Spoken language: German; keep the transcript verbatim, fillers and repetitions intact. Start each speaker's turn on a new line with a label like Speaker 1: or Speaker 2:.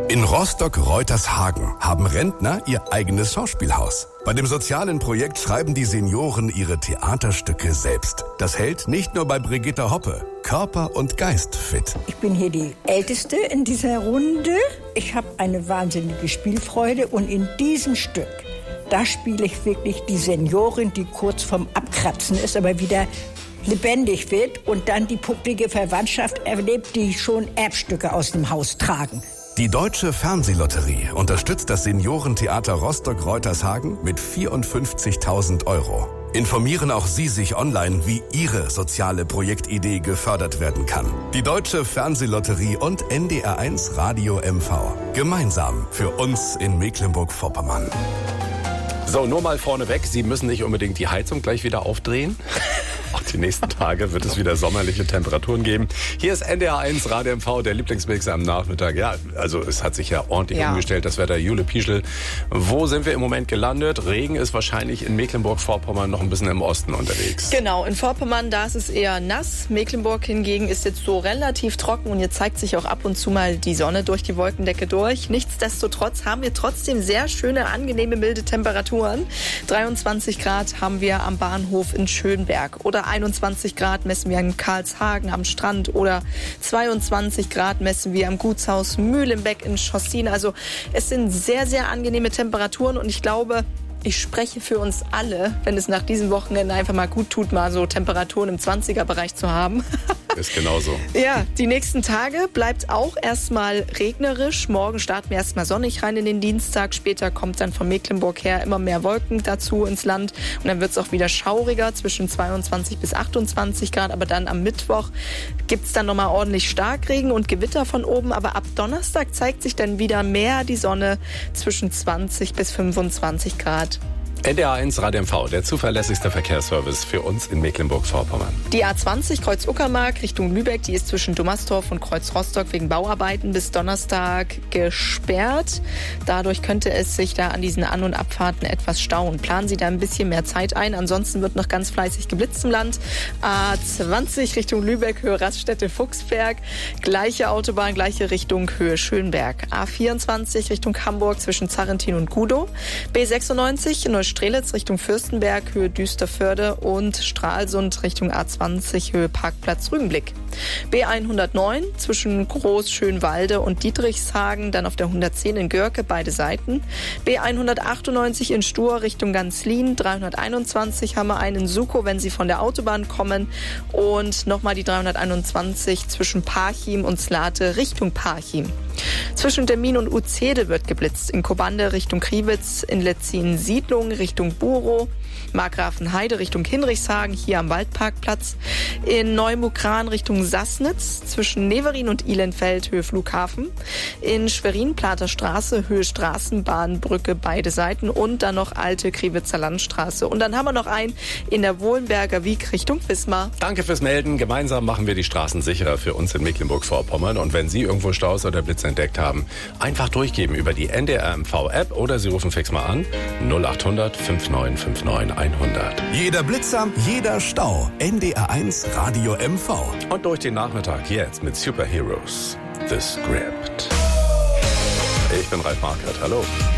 Speaker 1: In Rostock-Reutershagen haben Rentner ihr eigenes Schauspielhaus. Bei dem sozialen Projekt schreiben die Senioren ihre Theaterstücke selbst. Das hält nicht nur bei Brigitta Hoppe Körper und Geist fit.
Speaker 2: Ich bin hier die Älteste in dieser Runde. Ich habe eine wahnsinnige Spielfreude und in diesem Stück, da spiele ich wirklich die Seniorin, die kurz vorm Abkratzen ist, aber wieder lebendig wird und dann die bucklige Verwandtschaft erlebt, die schon Erbstücke aus dem Haus tragen.
Speaker 1: Die Deutsche Fernsehlotterie unterstützt das Seniorentheater Rostock-Reutershagen mit vierundfünfzigtausend Euro. Informieren auch Sie sich online, wie Ihre soziale Projektidee gefördert werden kann. Die Deutsche Fernsehlotterie und N D R eins Radio M V. Gemeinsam für uns in Mecklenburg-Vorpommern.
Speaker 3: So, nur mal vorneweg, Sie müssen nicht unbedingt die Heizung gleich wieder aufdrehen. Auch die nächsten Tage wird es wieder sommerliche Temperaturen geben. Hier ist N D R eins Radio M V, der Lieblingsmix am Nachmittag. Ja, also es hat sich ja ordentlich ja. umgestellt, das Wetter. Jule Pieschel, wo sind wir im Moment gelandet? Regen ist wahrscheinlich in Mecklenburg-Vorpommern noch ein bisschen im Osten unterwegs.
Speaker 4: Genau, in Vorpommern, da ist es eher nass. Mecklenburg hingegen ist jetzt so relativ trocken und jetzt zeigt sich auch ab und zu mal die Sonne durch die Wolkendecke durch. Nichtsdestotrotz haben wir trotzdem sehr schöne, angenehme, milde Temperaturen. dreiundzwanzig Grad haben wir am Bahnhof in Schönberg oder einundzwanzig Grad messen wir in Karlshagen am Strand oder zweiundzwanzig Grad messen wir am Gutshaus Mühlenbeck in Schossin. Also es sind sehr, sehr angenehme Temperaturen und ich glaube, ich spreche für uns alle, wenn es nach diesem Wochenende einfach mal gut tut, mal so Temperaturen im zwanziger-Bereich zu haben.
Speaker 3: Ist genauso.
Speaker 4: Ja, die nächsten Tage bleibt auch erstmal regnerisch. Morgen starten wir erstmal sonnig rein in den Dienstag. Später kommt dann von Mecklenburg her immer mehr Wolken dazu ins Land. Und dann wird es auch wieder schauriger, zwischen zweiundzwanzig bis achtundzwanzig Grad. Aber dann am Mittwoch gibt es dann nochmal ordentlich Starkregen und Gewitter von oben. Aber ab Donnerstag zeigt sich dann wieder mehr die Sonne zwischen zwanzig bis fünfundzwanzig Grad.
Speaker 3: N D R eins Radio M V, der zuverlässigste Verkehrsservice für uns in Mecklenburg-Vorpommern.
Speaker 4: Die A zwanzig Kreuz Uckermark Richtung Lübeck, die ist zwischen Dommersdorf und Kreuz Rostock wegen Bauarbeiten bis Donnerstag gesperrt. Dadurch könnte es sich da an diesen An- und Abfahrten etwas stauen. Planen Sie da ein bisschen mehr Zeit ein. Ansonsten wird noch ganz fleißig geblitzt im Land. A zwanzig Richtung Lübeck, Höhe Raststätte Fuchsberg. Gleiche Autobahn, gleiche Richtung, Höhe Schönberg. A vierundzwanzig Richtung Hamburg zwischen Zarrentin und Gudow. B sechsundneunzig Neustrelitz Richtung Fürstenberg, Höhe Düsterförde und Stralsund Richtung A zwanzig, Höhe Parkplatz Rügenblick. B hundertneun zwischen Groß-Schönwalde und Dietrichshagen, dann auf der hundertzehn in Görke, beide Seiten. B hundertachtundneunzig in Stur Richtung Ganzlin, dreihunderteinundzwanzig haben wir einen in Sukow, wenn Sie von der Autobahn kommen. Und nochmal die dreihunderteinundzwanzig zwischen Parchim und Slate Richtung Parchim. Zwischen Demmin und Uzede wird geblitzt. In Kobande Richtung Kriwitz, in Letzin Siedlung Richtung Burow, Markgrafenheide Richtung Hinrichshagen, hier am Waldparkplatz. In Neumukran Richtung Sassnitz, zwischen Neverin und Ihlenfeld, Höhe Flughafen. In Schwerin, Plater Straße, Höhe Straßenbahnbrücke, beide Seiten. Und dann noch alte Kriwitzer Landstraße. Und dann haben wir noch einen in der Wohlenberger Wiek Richtung Wismar.
Speaker 3: Danke fürs Melden. Gemeinsam machen wir die Straßen sicherer für uns in Mecklenburg-Vorpommern. Und wenn Sie irgendwo Staus oder Blitz entdeckt haben, einfach durchgeben über die N D R M V-App oder Sie rufen fix mal an null achthundert fünfundneunzig neunundfünfzig hundert.
Speaker 1: Jeder Blitzer, jeder Stau. N D R eins Radio M V.
Speaker 3: Und durch den Nachmittag jetzt mit Superheroes. The Script. Ich bin Ralf Marquardt. Hallo.